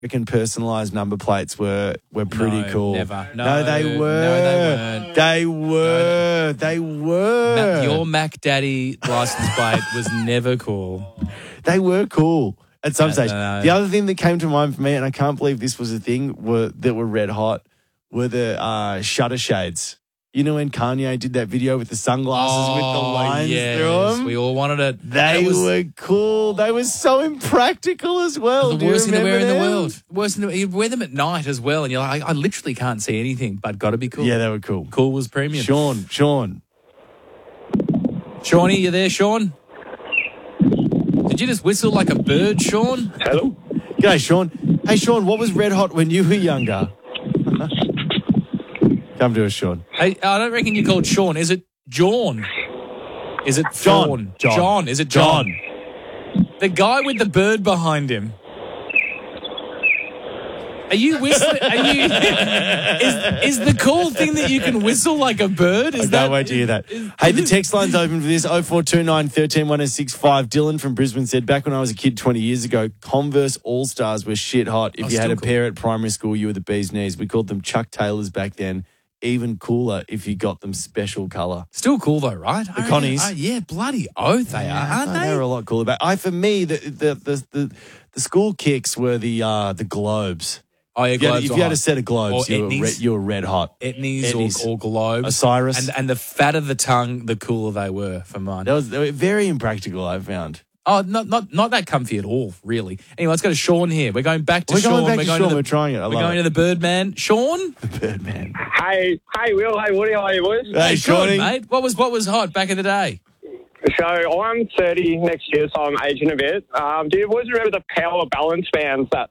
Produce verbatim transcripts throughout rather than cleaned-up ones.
American personalised number plates were were pretty No, cool. never. No, no, they were. no, they weren't. They were. No, they were. Mac, your Mac Daddy license plate was never cool. They were cool at some No, stage. no, no. The other thing that came to mind for me, and I can't believe this was a thing, were that were red hot, were the uh, shutter shades. You know when Kanye did that video with the sunglasses with the lines yes. through them? We all wanted it. They It was were cool. They were so impractical as well. the Do you worst thing to wear in the remember them? world. Worst thing to, you wear them at night as well, and you're like, I, I literally can't see anything, but got to be cool. Yeah, they were cool. Cool was premium. Sean, Sean. Shawnee, you there, Sean? Did you just whistle like a bird, Sean? Hello? G'day, Sean. Hey, Sean, what was red hot when you were younger? Come to us, Sean. Hey, I don't reckon you're called Sean. Is it John? Is it John. Fawn? John. John. Is it John? The guy with the bird behind him. Are you whistling? Are you? is, is the cool thing that you can whistle like a bird? Is I that, can't wait to hear that. is- Hey, the text line's open for this, oh four two nine, one three, one oh six five. Dylan from Brisbane said, back when I was a kid twenty years ago, Converse All-Stars were shit hot. If Oh, you had still a cool. pair at primary school, you were the bee's knees. We called them Chuck Taylors back then. Even cooler if you got them special colour. Still cool though, right? The Connies. yeah, bloody oath they are, aren't Oh, they? They were a lot cooler. But I, for me, the the the, the, the school kicks were the uh, the globes. Oh, yeah, If you had, globes if are you had a hot. set of globes, Or you were, etnies. red, you were red hot. Etnies, Etnies. Or, or globes. Osiris. And, and the fatter the tongue, the cooler they were for mine. That was they were very impractical, I found. Oh, not not not that comfy at all, really. Anyway, let's go to Sean here. We're going back to We're Sean. going back we're to going Sean. To the, We're trying it. I we're love going it. to the Birdman. Sean? Birdman. Hey, hey, Will. Hey, Woody. How are you, boys? Hey, good, Shawnee. mate. What was what was hot back in the day? So I'm thirty next year, so I'm aging a bit. Um, do you boys remember the Power Balance bands that?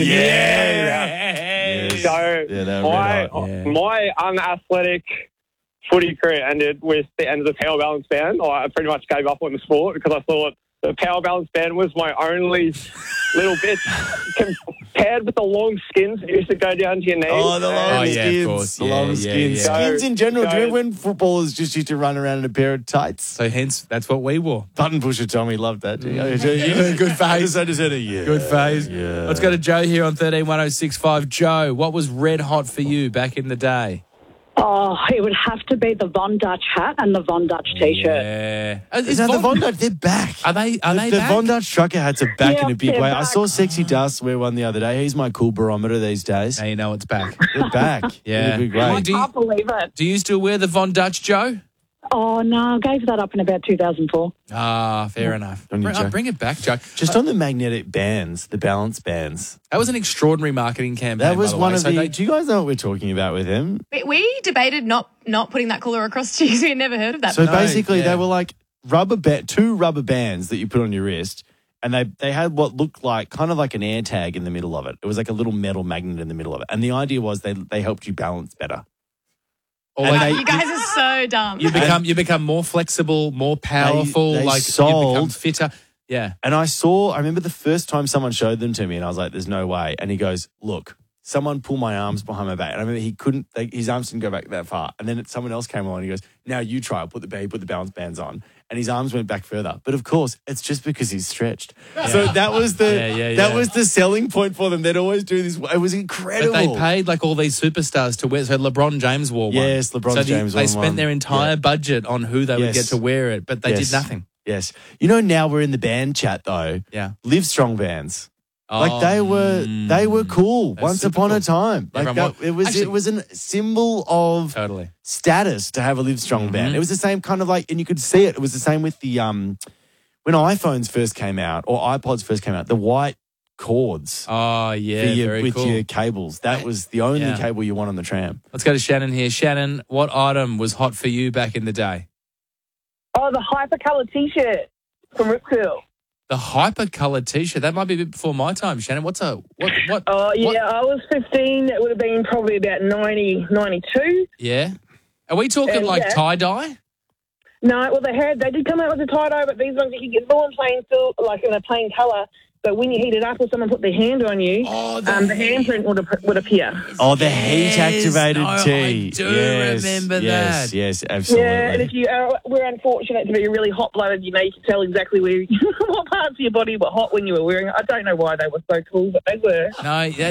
Yeah. So Yeah, they were my red hot. Yeah. my unathletic footy career ended with the end of the Power Balance band. I pretty much gave up on the sport because I thought the Power Balance band was my only little bit compared with the long skins that used to go down to your knees. Oh, the long Oh, yeah, of skins. course. The Yeah, long yeah, skins. yeah. Skins in general. Do you So- remember when footballers just used to run around in a pair of tights? So hence, that's what we wore. Button pusher Tommy loved that. Too. Good face. I just had a yeah. Good phase. Yeah. Let's go to Joe here on thirteen one oh six five. Joe, what was red hot for you back in the day? Oh, it would have to be the Von Dutch hat and the Von Dutch T-shirt. Yeah. Uh, Is that the Von Dutch? They're back. Are they? Are the, they the back? Von Dutch trucker hats are back Yeah, in a big they're way. I back. saw Sexy Dust wear one the other day. He's my cool barometer these days. Now you know it's back. They're back. Yeah. In a big I way. I do you- can't believe it. Do you still wear the Von Dutch, Joe? Oh, no, I gave that up in about two thousand four. Ah, fair enough. Don't you, Bring, Joe? uh, bring it back, Joe. Just on the magnetic bands, the balance bands. That was an extraordinary marketing campaign. That was by the one way. of So the. they- Do you guys know what we're talking about with them? We, we debated not not putting that cooler across to you because we had never heard of that. So No, basically, yeah. they were like rubber ba- two rubber bands that you put on your wrist, and they they had what looked like kind of like an air tag in the middle of it. It was like a little metal magnet in the middle of it, and the idea was they they helped you balance better. or and like they- you guys are so dumb. you become you become more flexible, more powerful. they like you become sold- fitter. Yeah. And I saw, I remember the first time someone showed them to me, and I was like, "There's no way." And he goes, "Look." Someone pulled my arms behind my back, and I remember he couldn't. They, his arms didn't go back that far. And then it, someone else came along, and he goes, "Now you try." Put the he put the balance bands on, and his arms went back further. But of course, it's just because he's stretched. So that was the Yeah, yeah, that yeah. was the selling point for them. They'd always do this. It was incredible. But they paid like all these superstars to wear. So LeBron James wore one. Yes, LeBron so the- James They wore spent one. their entire Yeah. budget on who they would Yes. get to wear it, but they Yes. did nothing. Yes, you know now we're in the band chat though. Yeah. Live Strong bands. Oh, Like they were, mm. they were cool That's once super upon a cool. time. Like Everyone that, wa- it was, Actually- it was a symbol of Totally. status to have a Live Strong Mm-hmm. band. It was the same kind of like, and you could see it. It was the same with the um, when iPhones first came out or iPods first came out. The white cords Oh, yeah. for your, very with cool. your cables. That was the only Yeah. cable you want on the tram. Let's go to Shannon here. Shannon, what item was hot for you back in the day? Oh, the hypercolour T-shirt from Rip Curl. The hypercolour T-shirt. That might be a bit before my time, Shannon. What's a what? What? Oh, yeah, what- I was fifteen. It would have been probably about ninety, ninety-two. Yeah. Are we talking Um, like yeah. tie dye? No, well, they had, they did come out with a tie-dye, but these ones you could get them all in plain, fill, like in a plain colour, but when you heat it up or someone put their hand on you, Oh, the um, the heat. handprint would, would appear. Oh, the Yes. heat-activated Oh, tea. I do yes, remember yes, that. Yes, absolutely. Yeah, and if you uh, were unfortunate to be a really hot blooded, you know, you could tell exactly where what parts of your body were hot when you were wearing it. I don't know why they were so cool, but they were. No,